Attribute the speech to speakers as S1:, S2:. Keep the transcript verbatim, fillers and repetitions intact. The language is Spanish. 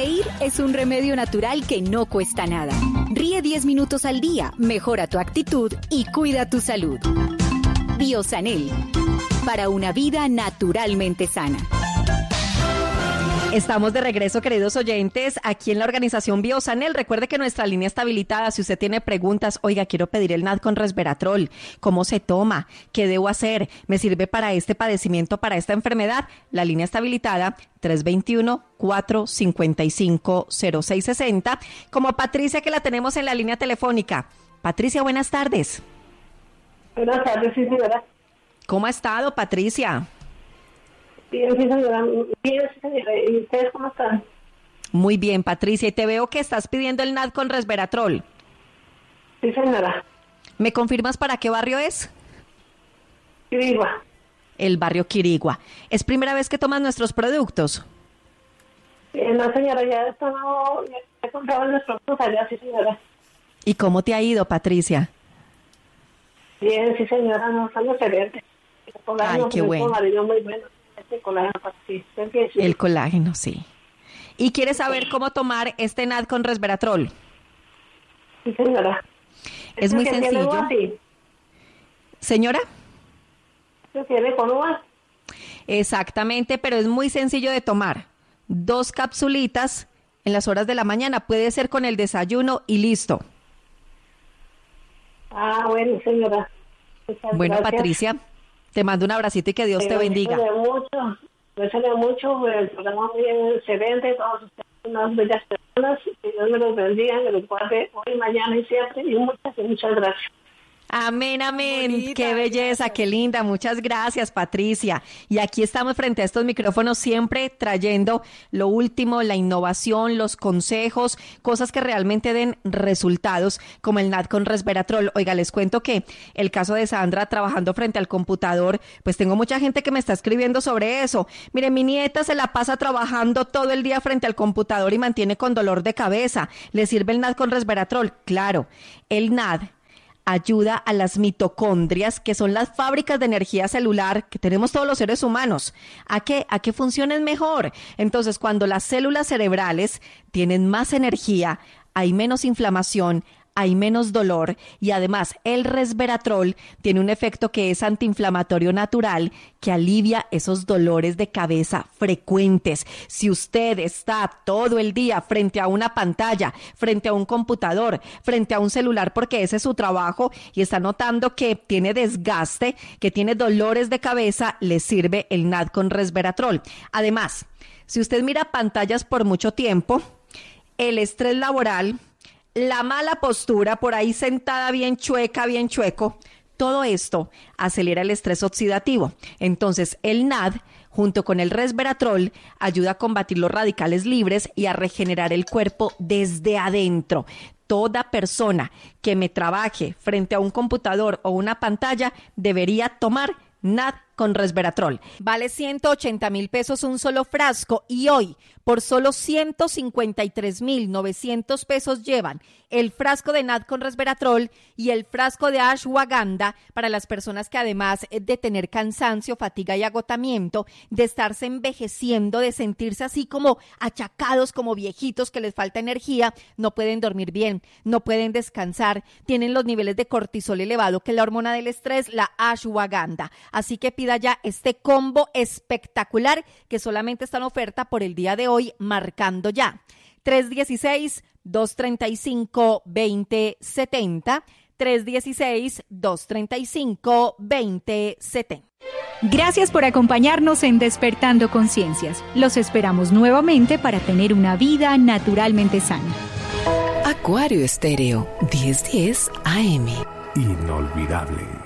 S1: Reír es un remedio natural que no cuesta nada. Ríe diez minutos al día, mejora tu actitud y cuida tu salud. Biosanel, para una vida naturalmente sana.
S2: Estamos de regreso, queridos oyentes, aquí en la organización Biosanel. Recuerde que nuestra línea está habilitada. Si usted tiene preguntas, oiga, quiero pedir el N A D con resveratrol. ¿Cómo se toma? ¿Qué debo hacer? ¿Me sirve para este padecimiento, para esta enfermedad? La línea está habilitada tres dos uno, cuatro cinco cinco, cero seis seis cero. Como Patricia, que la tenemos en la línea telefónica. Patricia, buenas tardes.
S3: Buenas tardes, sí, señora.
S2: ¿Cómo ha estado, Patricia?
S3: Bien, sí, señora. Bien, sí, señora. ¿Y ustedes cómo están?
S2: Muy bien, Patricia. Y te veo que estás pidiendo el N A D con resveratrol.
S3: Sí, señora.
S2: ¿Me confirmas para qué barrio es?
S3: Quirigua.
S2: El barrio Quirigua. ¿Es primera vez que tomas nuestros productos?
S3: Eh, no, señora, ya he tomado, ya he comprado los productos allá, sí, señora.
S2: ¿Y cómo te ha ido, Patricia?
S3: Bien, sí, señora, no, son excelentes. El colágeno,
S2: Ay, qué bueno.
S3: Muy bueno. Este colágeno, sí, sí.
S2: El colágeno, sí. ¿Y quieres saber cómo tomar este N A D con resveratrol?
S3: Sí, señora.
S2: Es muy sencillo. ¿Señora?
S3: ¿Se tiene con uvas?
S2: Exactamente, pero es muy sencillo de tomar. Dos capsulitas en las horas de la mañana. Puede ser con el desayuno y listo.
S3: Ah, bueno, señora. Muchas
S2: bueno,
S3: gracias.
S2: Patricia, te mando un abracito y que Dios
S3: eh,
S2: te bendiga.
S3: Me mucho, me mucho, el programa muy excelente, todos ustedes unas bellas personas, que Dios me los bendiga, me los guarde hoy, mañana y siempre, y muchas, muchas gracias.
S2: Amén, amén.
S4: Bonita,
S2: qué belleza, qué linda. Muchas gracias, Patricia. Y aquí estamos frente a estos micrófonos siempre trayendo lo último, la innovación, los consejos, cosas que realmente den resultados, como el N A D con resveratrol. Oiga, les cuento que el caso de Sandra trabajando frente al computador, pues tengo mucha gente que me está escribiendo sobre eso. Mire, mi nieta se la pasa trabajando todo el día frente al computador y mantiene con dolor de cabeza. ¿Le sirve el N A D con resveratrol? Claro, el N A D ayuda a las mitocondrias, que son las fábricas de energía celular que tenemos todos los seres humanos, a que, a que funcionen mejor. Entonces, cuando las células cerebrales tienen más energía, hay menos inflamación, hay menos dolor y además el resveratrol tiene un efecto que es antiinflamatorio natural que alivia esos dolores de cabeza frecuentes. Si usted está todo el día frente a una pantalla, frente a un computador, frente a un celular porque ese es su trabajo y está notando que tiene desgaste, que tiene dolores de cabeza, le sirve el N A D con resveratrol. Además, si usted mira pantallas por mucho tiempo, el estrés laboral, la mala postura, por ahí sentada bien chueca, bien chueco, todo esto acelera el estrés oxidativo. Entonces, el N A D, junto con el resveratrol, ayuda a combatir los radicales libres y a regenerar el cuerpo desde adentro. Toda persona que me trabaje frente a un computador o una pantalla debería tomar N A D con resveratrol. Vale ciento ochenta mil pesos un solo frasco y hoy por solo ciento cincuenta y tres mil novecientos pesos llevan el frasco de N A D con resveratrol y el frasco de ashwagandha para las personas que además de tener cansancio, fatiga y agotamiento, de estarse envejeciendo, de sentirse así como achacados, como viejitos que les falta energía, no pueden dormir bien, no pueden descansar, tienen los niveles de cortisol elevado, que es la hormona del estrés, la ashwagandha. Así que pida ya este combo espectacular que solamente está en oferta por el día de hoy, marcando ya tres uno seis, dos tres cinco, dos cero siete cero, tres uno seis, dos tres cinco, dos cero siete cero.
S1: Gracias por acompañarnos en Despertando Conciencias. Los esperamos nuevamente para tener una vida naturalmente sana.
S5: Acuario Estéreo, diez diez A M.
S6: Inolvidable.